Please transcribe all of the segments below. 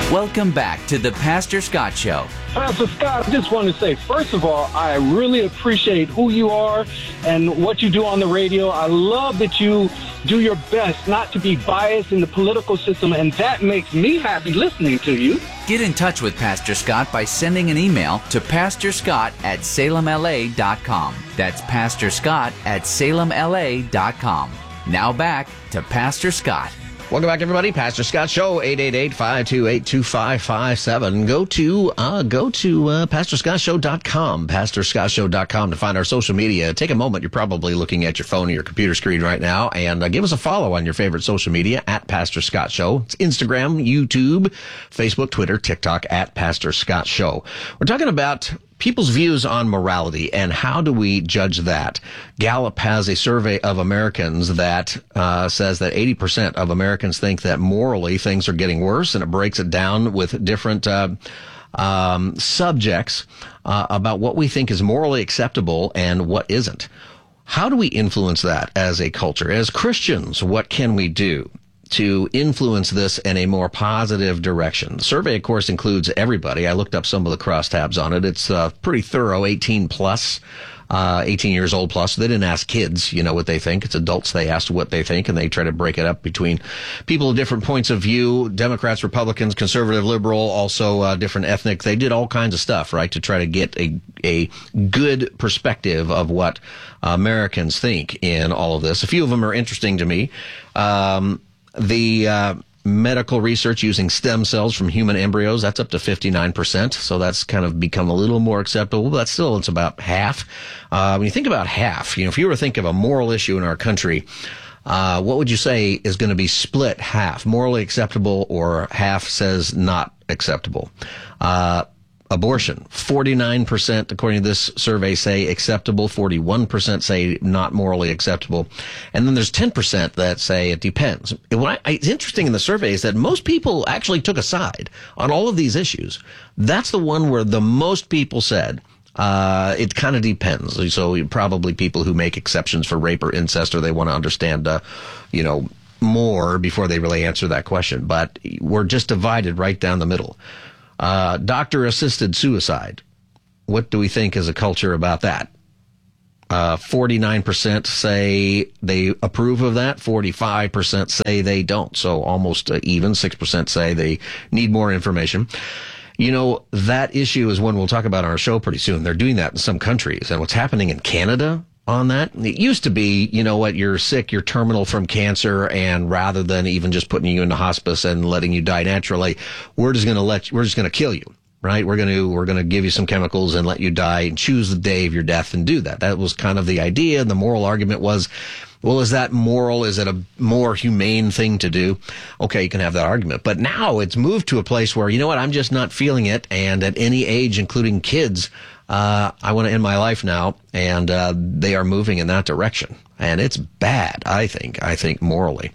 Welcome back to the Pastor Scott Show. Pastor Scott, I just want to say, first of all, I really appreciate who you are and what you do on the radio. I love that you do your best not to be biased in the political system, and that makes me happy listening to you. Get in touch with Pastor Scott by sending an email to pastorscott@salemla.com. That's pastorscott@salemla.com. Now back to Pastor Scott. Welcome back, everybody. Pastor Scott Show, 888-528-2557. Go to pastorscottshow.com, pastorscottshow.com to find our social media. Take a moment. You're probably looking at your phone or your computer screen right now, and give us a follow on your favorite social media at Pastor Scott Show. It's Instagram, YouTube, Facebook, Twitter, TikTok at Pastor Scott Show. We're talking about people's views on morality and how do we judge that. Gallup has a survey of Americans that says that 80% of Americans think that morally things are getting worse, and it breaks it down with different subjects about what we think is morally acceptable and what isn't. How do we influence that as a culture? As Christians, what can we do to influence this in a more positive direction? The survey, of course, includes everybody. I looked up some of the crosstabs on it. It's pretty thorough, 18 years old plus. They didn't ask kids, what they think. It's adults they asked what they think, and they try to break it up between people of different points of view, Democrats, Republicans, conservative, liberal, also different ethnic. They did all kinds of stuff, right, to try to get a good perspective of what Americans think in all of this. A few of them are interesting to me. The medical research using stem cells from human embryos, that's up to 59%. So that's kind of become a little more acceptable, but it's about half. When you think about half, if you were to think of a moral issue in our country, what would you say is going to be split half, morally acceptable, or half says not acceptable? Abortion, 49%, according to this survey, say acceptable. 41% say not morally acceptable. And then there's 10% that say it depends. It's interesting in the survey is that most people actually took a side on all of these issues. That's the one where the most people said it kind of depends. So probably people who make exceptions for rape or incest, or they want to understand, more before they really answer that question. But we're just divided right down the middle. Doctor-assisted suicide. What do we think as a culture about that? 49% say they approve of that. 45% say they don't. So almost even. 6% say they need more information. That issue is one we'll talk about on our show pretty soon. They're doing that in some countries. And what's happening in Canada on that, it used to be, you're sick, you're terminal from cancer, and rather than even just putting you into hospice and letting you die naturally, we're just going to kill you, right? We're going to give you some chemicals and let you die and choose the day of your death and do that. That was kind of the idea. And the moral argument was, well, is that moral? Is it a more humane thing to do? Okay, you can have that argument. But now it's moved to a place where, I'm just not feeling it. And at any age, including kids, I want to end my life now, and they are moving in that direction. And it's bad, I think morally.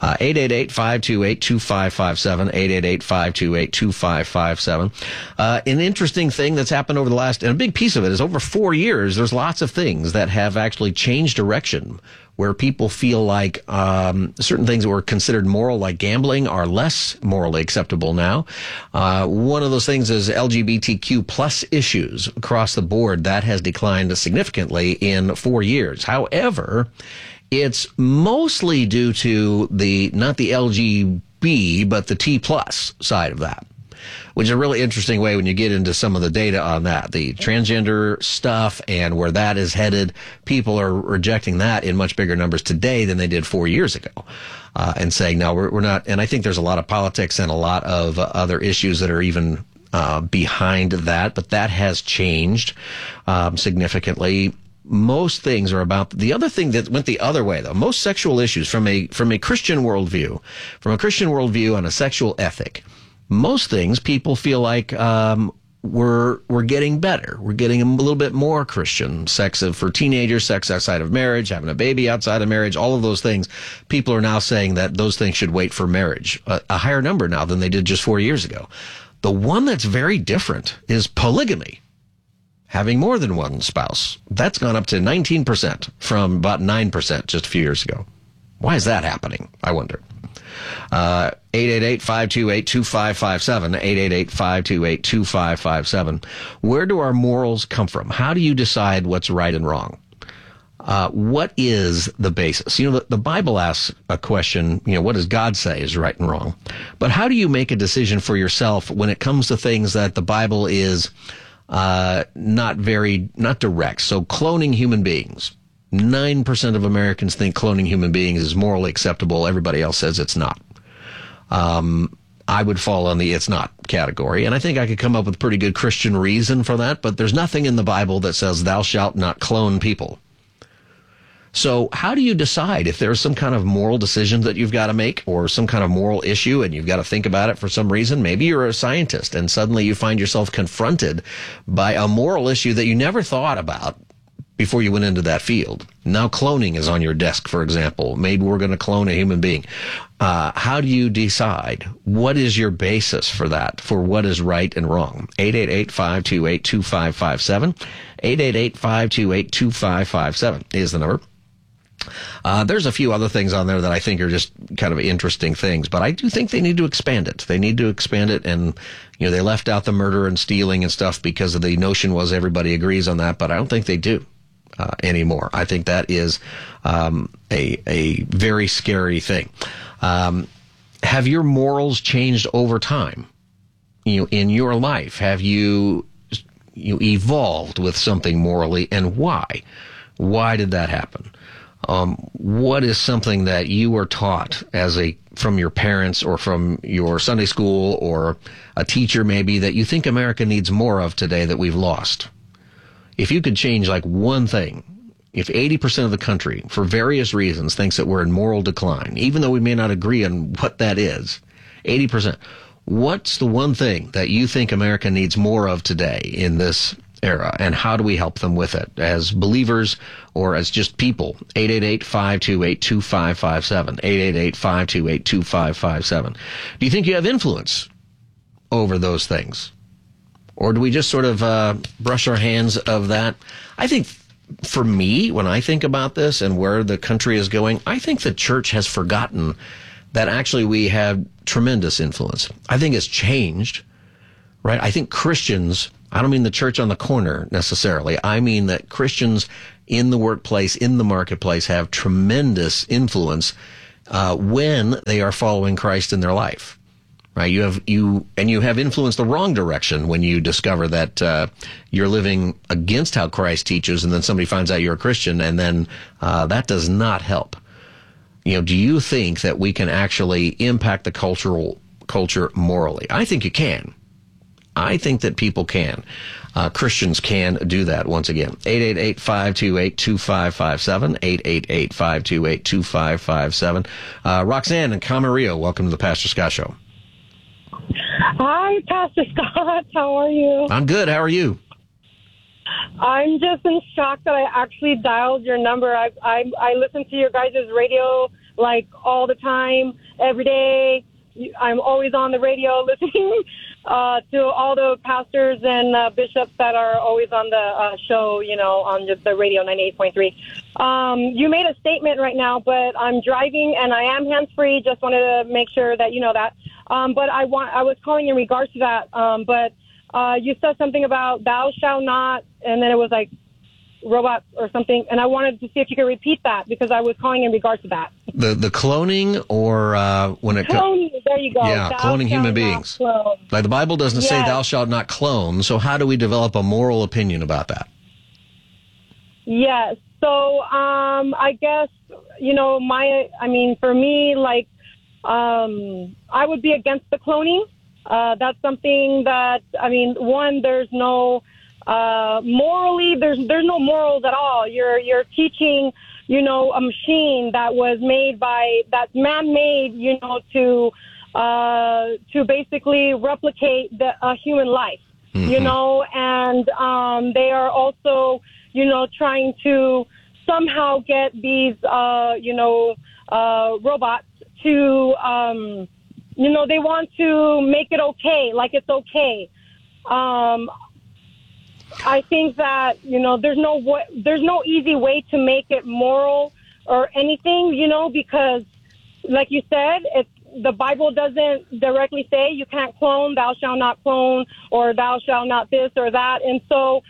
888-528-2557, 888-528-2557. An interesting thing that's happened over the last, and a big piece of it is over 4 years, there's lots of things that have actually changed direction, where people feel like certain things that were considered moral, like gambling, are less morally acceptable now. One of those things is LGBTQ plus issues across the board. That has declined significantly in 4 years. However, it's mostly due to not the LGB, but the T plus side of that, which is a really interesting way when you get into some of the data on that. The transgender stuff and where that is headed, people are rejecting that in much bigger numbers today than they did 4 years ago. And saying, no, we're not. And I think there's a lot of politics and a lot of other issues that are even behind that, but that has changed significantly. Most things are about the other thing that went the other way, though. Most sexual issues from a Christian worldview, on a sexual ethic, most things people feel like we're getting better. We're getting a little bit more Christian. Sex for teenagers, sex outside of marriage, having a baby outside of marriage, all of those things. People are now saying that those things should wait for marriage. A higher number now than they did just 4 years ago. The one that's very different is polygamy. Having more than one spouse. That's gone up to 19% from about 9% just a few years ago. Why is that happening? I wonder. 888-528-2557, 888-528-2557. Where do our morals come from? How do you decide what's right and wrong? What is the basis? The Bible asks a question, what does God say is right and wrong? But how do you make a decision for yourself when it comes to things that the Bible is not direct? So cloning human beings. 9% of Americans think cloning human beings is morally acceptable. Everybody else says it's not. I would fall on the it's not category, and I think I could come up with a pretty good Christian reason for that, but there's nothing in the Bible that says thou shalt not clone people. So how do you decide if there's some kind of moral decision that you've got to make or some kind of moral issue and you've got to think about it for some reason? Maybe you're a scientist and suddenly you find yourself confronted by a moral issue that you never thought about before you went into that field. Now cloning is on your desk, for example. Maybe we're going to clone a human being. How do you decide? What is your basis for that, for what is right and wrong? 888-528-2557. 888-528-2557 is the number. There's a few other things on there that I think are just kind of interesting things, but I do think they need to expand it. They need to expand it, and they left out the murder and stealing and stuff because of the notion was everybody agrees on that, but I don't think they do anymore. I think that is a very scary thing. Have your morals changed over time? In your life, have you evolved with something morally, and why? Why did that happen? What is something that you were taught from your parents or from your Sunday school or a teacher maybe that you think America needs more of today that we've lost? If you could change like one thing, if 80% of the country, for various reasons, thinks that we're in moral decline, even though we may not agree on what that is, 80%, what's the one thing that you think America needs more of today in this era, and how do we help them with it as believers or as just people? 888-528-2557, 888-528-2557. Do you think you have influence over those things? Or do we just sort of brush our hands of that? I think for me, when I think about this and where the country is going, I think the church has forgotten that actually we have tremendous influence. I think it's changed, right? I think Christians, I don't mean the church on the corner necessarily. I mean that Christians in the workplace, in the marketplace, have tremendous influence when they are following Christ in their life. Right? You have influenced the wrong direction when you discover that you're living against how Christ teaches, and then somebody finds out you're a Christian, and then that does not help. Do you think that we can actually impact the culture morally? I think you can. I think that people can. Christians can do that once again. 888-528-2557, 888-528-2557. Roxanne in Camarillo, welcome to the Pastor Scott Show. Hi, Pastor Scott. How are you? I'm good. How are you? I'm just in shock that I actually dialed your number. I listen to your guys' radio like all the time, every day. I'm always on the radio listening to all the pastors and bishops that are always on the show, on just the radio 98.3. You made a statement right now, but I'm driving and I am hands-free. Just wanted to make sure that you know that. But I was calling in regards to that. But you said something about thou shalt not, and then it was like robot or something. And I wanted to see if you could repeat that because I was calling in regards to that. The cloning or when it comes... There you go. Yeah, cloning human beings. Like the Bible doesn't say thou shalt not clone, so how do we develop a moral opinion about that? Yes. So I guess, for me, like, I would be against the cloning. That's something that, one, there's no morally, there's no morals at all. You're teaching, a machine that was made that's man-made, to basically replicate a human life, and they are also, trying to somehow get these, robots to, they want to make it okay, like it's okay. I think that, there's no easy way to make it moral or anything, because like you said, the Bible doesn't directly say you can't clone, thou shalt not clone, or thou shalt not this or that. And so,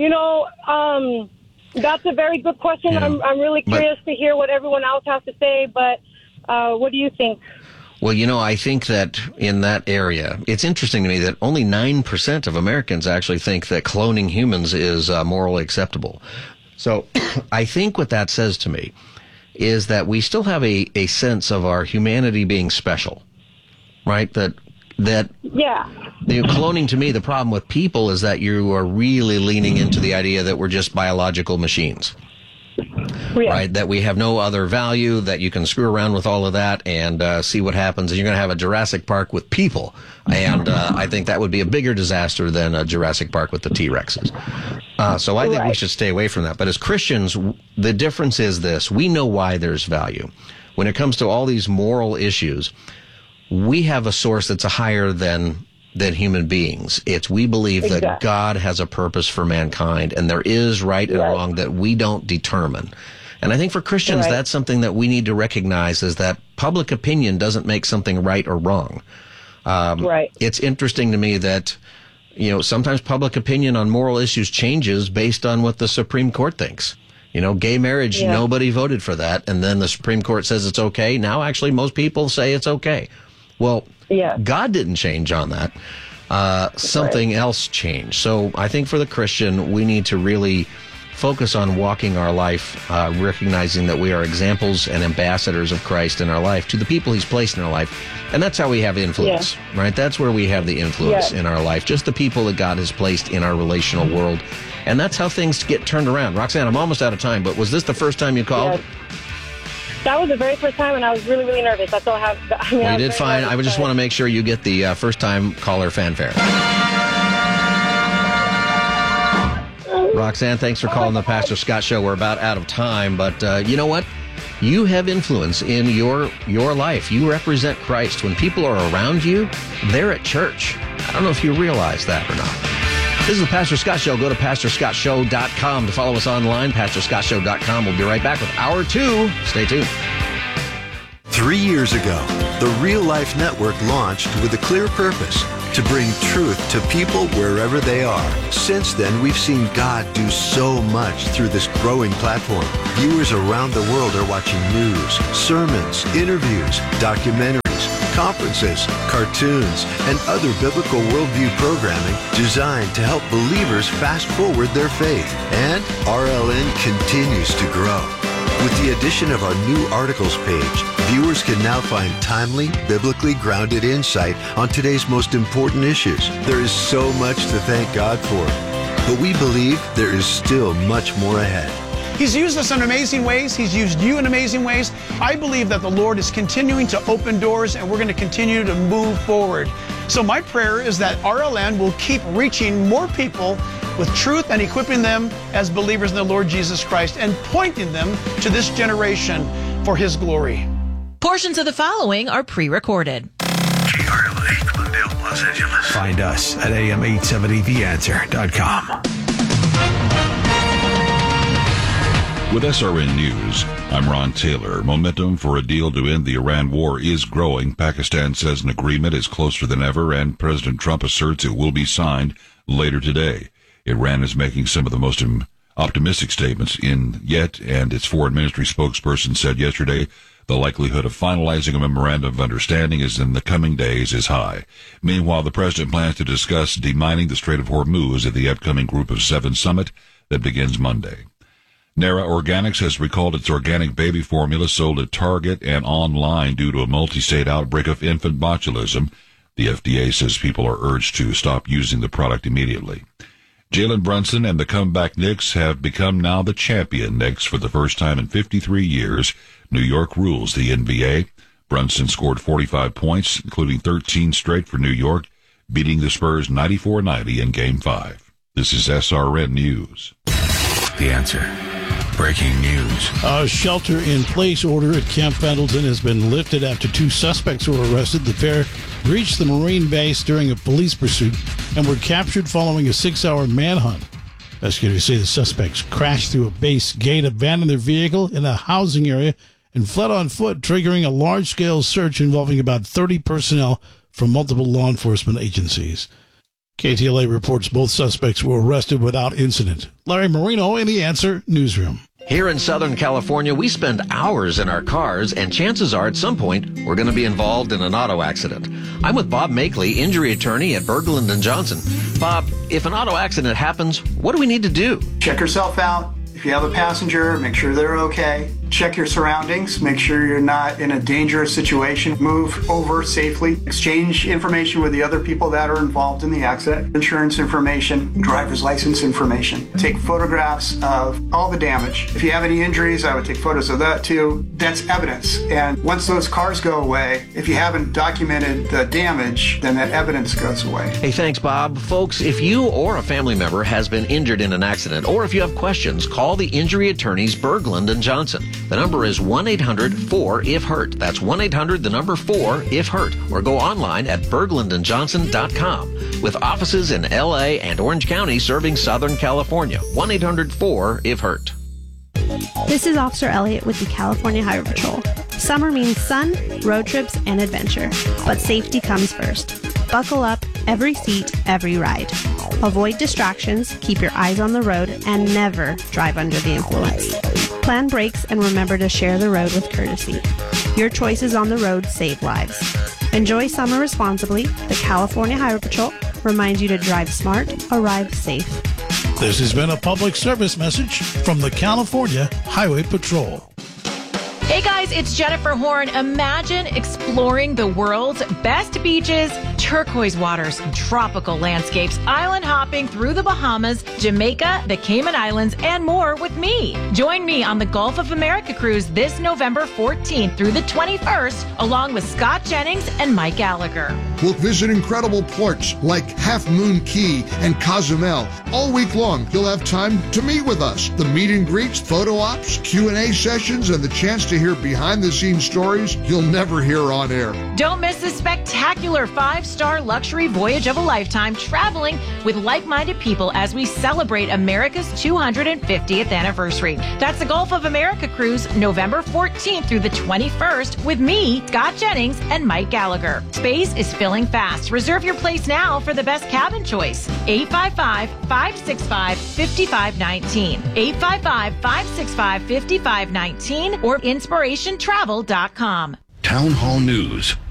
that's a very good question. Yeah. I'm really curious to hear what everyone else has to say, but what do you think? Well, I think that in that area, it's interesting to me that only 9% of Americans actually think that cloning humans is morally acceptable. So I think what that says to me is that we still have a sense of our humanity being special, right? That Yeah. Cloning, to me, the problem with people is that you are really leaning into the idea that we're just biological machines. Yeah. Right, that we have no other value, that you can screw around with all of that and see what happens. And you're going to have a Jurassic Park with people. And I think that would be a bigger disaster than a Jurassic Park with the T-Rexes. So I think we should stay away from that. But as Christians, the difference is this. We know why there's value. When it comes to all these moral issues, we have a source that's higher than human beings. We believe that God has a purpose for mankind, and there is right and wrong that we don't determine. And I think for Christians, that's something that we need to recognize, is that public opinion doesn't make something right or wrong. It's interesting to me that, sometimes public opinion on moral issues changes based on what the Supreme Court thinks. Gay marriage, nobody voted for that, and then the Supreme Court says it's okay. Now, actually, most people say it's okay. Well, God didn't change on that. Something else changed. So I think for the Christian, we need to really focus on walking our life, recognizing that we are examples and ambassadors of Christ in our life to the people he's placed in our life. And that's how we have influence, right? That's where we have the influence in our life, just the people that God has placed in our relational world. And that's how things get turned around. Roxanne, I'm almost out of time, but was this the first time you called? Yes. That was the very first time, and I was really, really nervous. That's all I have. Well, you did fine. I would just want to make sure you get the first-time caller fanfare. Roxanne, thanks for calling the Pastor Scott Show. We're about out of time, but you know what? You have influence in your life. You represent Christ. When people are around you, they're at church. I don't know if you realize that or not. This is the Pastor Scott Show. Go to PastorScottShow.com to follow us online, PastorScottShow.com. We'll be right back with Hour 2. Stay tuned. 3 years ago, the Real Life Network launched with a clear purpose: to bring truth to people wherever they are. Since then, we've seen God do so much through this growing platform. Viewers around the world are watching news, sermons, interviews, documentaries, conferences, cartoons, and other biblical worldview programming designed to help believers fast forward their faith. And RLN continues to grow. With the addition of our new articles page, viewers can now find timely, biblically grounded insight on today's most important issues. There is so much to thank God for, but we believe there is still much more ahead. He's used us in amazing ways. He's used you in amazing ways. I believe that the Lord is continuing to open doors, and we're going to continue to move forward. So my prayer is that RLN will keep reaching more people with truth and equipping them as believers in the Lord Jesus Christ and pointing them to this generation for His glory. Portions of the following are pre-recorded. KRLA, Glendale, Los Angeles. Find us at am870theanswer.com. With SRN News, I'm Ron Taylor. Momentum for a deal to end the Iran war is growing. Pakistan says an agreement is closer than ever, and President Trump asserts it will be signed later today. Iran is making some of the most optimistic statements in yet, and its foreign ministry spokesperson said yesterday the likelihood of finalizing a memorandum of understanding is in the coming days is high. Meanwhile, the president plans to discuss demining the Strait of Hormuz at the upcoming Group of Seven summit that begins Monday. Nara Organics has recalled its organic baby formula sold at Target and online due to a multi-state outbreak of infant botulism. The FDA says people are urged to stop using the product immediately. Jalen Brunson and the comeback Knicks have become now the champion Knicks for the first time in 53 years. New York rules the NBA. Brunson scored 45 points, including 13 straight for New York, beating the Spurs 94-90 in Game 5. This is SRN News. The Answer. Breaking news. A shelter-in-place order at Camp Pendleton has been lifted after 2 suspects were arrested. The pair reached the Marine base during a police pursuit and were captured following a 6-hour manhunt. Investigators say the suspects crashed through a base gate, abandoned their vehicle in a housing area, and fled on foot, triggering a large-scale search involving about 30 personnel from multiple law enforcement agencies. KTLA reports both suspects were arrested without incident. Larry Marino in the Answer Newsroom. Here in Southern California, we spend hours in our cars, and chances are at some point we're going to be involved in an auto accident. I'm with Bob Makeley, injury attorney at Berglund & Johnson. Bob, if an auto accident happens, what do we need to do? Check yourself out. If you have a passenger, make sure they're okay. Check your surroundings. Make sure you're not in a dangerous situation. Move over safely. Exchange information with the other people that are involved in the accident. Insurance information, driver's license information. Take photographs of all the damage. If you have any injuries, I would take photos of that too. That's evidence. And once those cars go away, if you haven't documented the damage, then that evidence goes away. Hey, thanks, Bob. Folks, if you or a family member has been injured in an accident, or if you have questions, call the injury attorneys Berglund & Johnson. The number is 1-800-4-IF-HURT. That's 1-800-4-IF-HURT. Or go online at berglundandjohnson.com. With offices in L.A. and Orange County serving Southern California. 1-800-4-IF-HURT. This is Officer Elliott with the California Highway Patrol. Summer means sun, road trips, and adventure. But safety comes first. Buckle up, every seat, every ride. Avoid distractions, keep your eyes on the road, and never drive under the influence. Plan brakes and remember to share the road with courtesy. Your choices on the road save lives. Enjoy summer responsibly. The California Highway Patrol reminds you to drive smart, arrive safe. This has been a public service message from the California Highway Patrol. Hey guys, it's Jennifer Horn. Imagine exploring the world's best beaches, turquoise waters, tropical landscapes, island hopping through the Bahamas, Jamaica, the Cayman Islands, and more with me. Join me on the Gulf of America cruise this November 14th through the 21st, along with Scott Jennings and Mike Gallagher. We'll visit incredible ports like Half Moon Key and Cozumel. All week long, you'll have time to meet with us. The meet and greets, photo ops, Q&A sessions, and the chance to hear behind-the-scenes stories you'll never hear on air. Don't miss this spectacular 5-star luxury voyage of a lifetime, traveling with like-minded people as we celebrate America's 250th anniversary. That's the Gulf of America cruise, November 14th through the 21st, with me, Scott Jennings, and Mike Gallagher. Space is filling fast. Reserve your place now for the best cabin choice. 855-565-5519. 855-565-5519 or inspirationtravel.com. Town Hall News